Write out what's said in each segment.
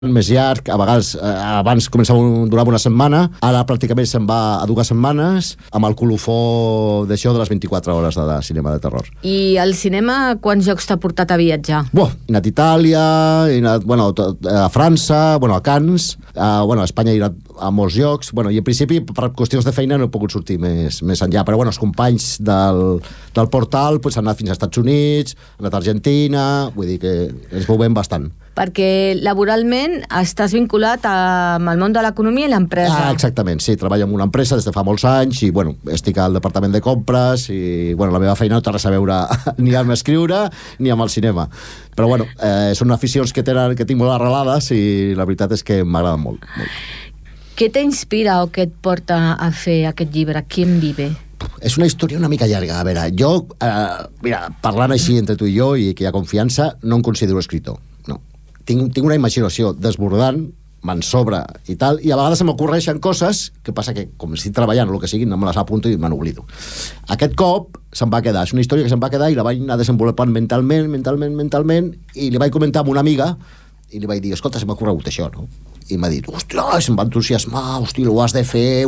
més llarg, a vegades abans durava una setmana, ara pràcticament se'n va a 2 setmanes, amb el colofó d'això de les 24 hores de cinema de terror. I el cinema, quants llocs t'ha portat a viatjar? He anat a Itàlia, he anat a França, a Cannes, a Espanya he anat a molts llocs, i en principi per qüestions de feina no he pogut sortir més enllà, però els companys del portal han anat fins als Estats Units, han anat a Argentina, vull dir que ens movem bastant. Perquè laboralment estàs vinculat amb el món de l'economia i l'empresa. Exactament, sí, treballo en una empresa des de fa molts anys i estic al departament de compres i la meva feina no té res a veure ni amb escriure ni amb el cinema. Però són aficions que tinc molt arrelades i la veritat és que m'agraden molt. Què t'inspira o què et porta a fer aquest llibre? ¿Quién vive? És una història una mica llarga. A veure, jo, parlant així entre tu i jo i que hi ha confiança, no em considero escritor. No. Tinc una imaginació desbordant, me'n sobra i tal, i a vegades se m'ocorreixen coses que passa que, com estic treballant o el que sigui, no me les apunto i me n'oblido. Aquest cop se'm va quedar, és una història que se'm va quedar i la vaig anar desenvolupant mentalment, i li vaig comentar amb una amiga i li vaig dir, escolta, se m'ha corregut això, no? I m'ha dit, hòstia, se'm va entusiasmar, hòstia, ho has de fer,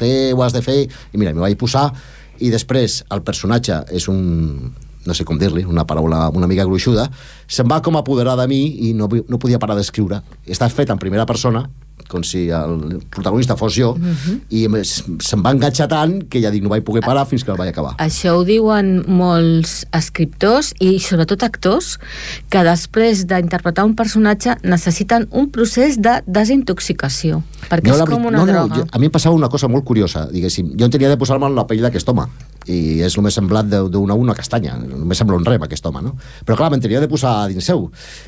i mira, m'hi vaig posar, i després el personatge és no sé com dir-li, una paraula una mica gruixuda, se'm va com apoderar de mi i no podia parar d'escriure. Està fet en primera persona, com si el protagonista fos jo, i se'm va enganxar tant que ja dic, no vaig poder parar fins que el vaig acabar. Això ho diuen molts escriptors i sobretot actors que després d'interpretar un personatge necessiten un procés de desintoxicació, perquè és com una droga. A mi em passava una cosa molt curiosa, diguéssim, jo tenia de posar-me en la pell d'aquest home i és el més semblat d'una castanya, només sembla un rem aquest home, no? Però clar, me'n tenia de posar dins seu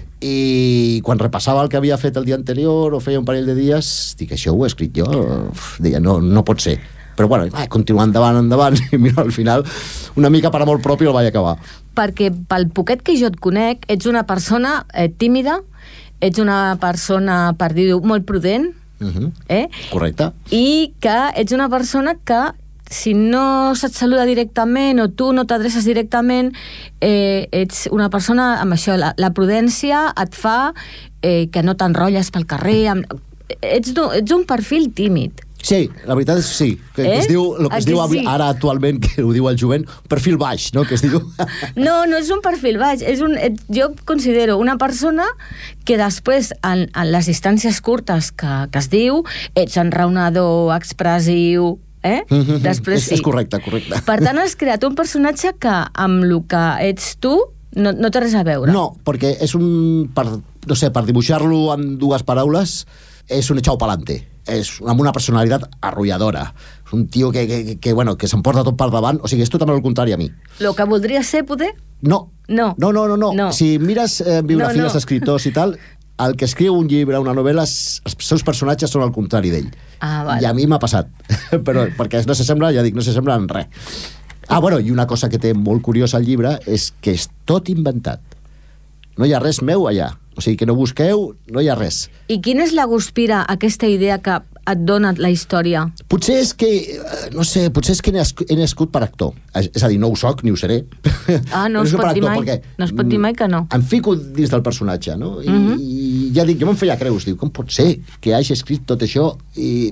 i quan repassava el que havia fet el dia anterior o feia un parell de dies, dic, això ho he escrit jo? Deia, no pot ser. Però continuant endavant i mira, al final una mica per amor propi el vaig acabar. Perquè pel poquet que jo et conec ets una persona tímida, ets una persona, per dir-ho, molt prudent, correcte, i que ets una persona que si no se't saluda directament o tu no t'adreces directament, ets una persona amb això, la prudència et fa que no t'enrotlles pel carrer, ets un perfil tímid. Sí, la veritat és sí, que es diu el que es diu ara actualment, que ho diu el jovent, perfil baix, no? Que es diu... No és un perfil baix, jo considero una persona que després, en les distàncies curtes que es diu, ets enraonador, expressiu, després sí. És correcte. Per tant, has creat un personatge que amb el que ets tu no té res a veure. No, perquè és per dibuixar-lo en 2 paraules, és un echao pa'lante. És amb una personalitat arrolladora. És un tio que s'emporta tot per davant, o sigui, és totalment el contrari a mi. Lo que voldria ser, poder? No. Si mires biografies d'escriptors i tal, el que escriu un llibre, una novel·la, els seus personatges són al contrari d'ell. Vale. I a mi m'ha passat. Però perquè no s'assembla, ja dic, no s'assembla en res. I una cosa que té molt curiosa al llibre és que és tot inventat. No hi ha res meu allà. O sigui, que no busqueu, no hi ha res. I quina és la guspira, aquesta idea que et dona la història? Potser és que, no sé, he nascut per actor. És a dir, no ho soc, ni ho seré. No es pot dir mai. No es pot dir mai que no. Em fico dins del personatge, no? I ja dic, jo me'n feia creus, dic, com pot ser que hagi escrit tot això? I,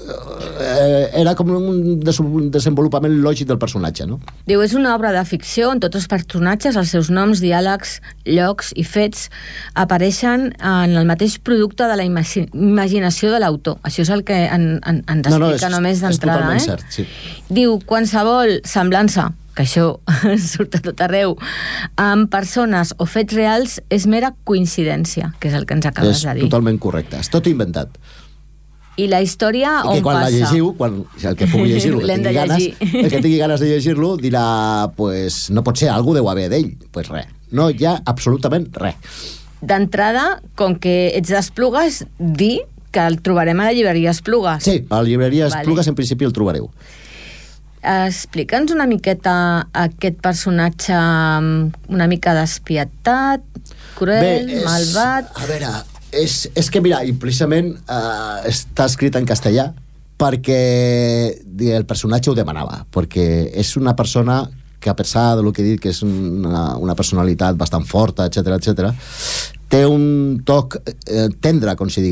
era com un desenvolupament lògic del personatge, no? Diu, és una obra de ficció on tots els personatges, els seus noms, diàlegs, llocs i fets apareixen en el mateix producte de la imaginació de l'autor. Això és el que ens explica només d'entrada. És totalment cert, sí. Diu, qualsevol semblança, que això surt a tot arreu, amb persones o fets reals és mera coincidència, que és el que ens acabes de dir. És totalment correcte, és tot inventat. I la història on passa? I quan la llegiu, el que pugui llegir-lo, el que tingui ganes de llegir-lo, dirà, pues, no pot ser, algú deu haver d'ell. Pues res, no hi ha absolutament res. D'entrada, com que ets d'Esplugues, dir que el trobarem a la llibreria Esplugues. Sí, a la llibreria Esplugues en principi el trobareu. Explica'ns una miqueta aquest personatge una mica despietat, cruel, malvat... A veure, és que mira, i precisament està escrit en castellà perquè el personatge ho demanava, perquè és una persona que a pesar de lo que he dit que és una personalitat bastant forta, etc, té un toc tendre, com si digués.